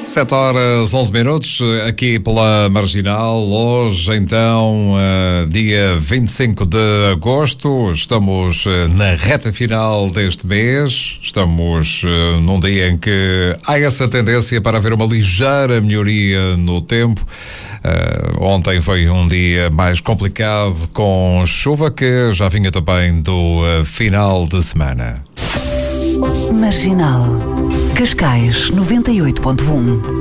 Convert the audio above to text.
7 horas 11 minutos, aqui pela Marginal. Hoje, então, dia 25 de agosto, estamos na reta final deste mês. Estamos num dia em que há essa tendência para haver uma ligeira melhoria no tempo. Ontem foi um dia mais complicado, com chuva que já vinha também do final de semana. Marginal. Cascais 98.1.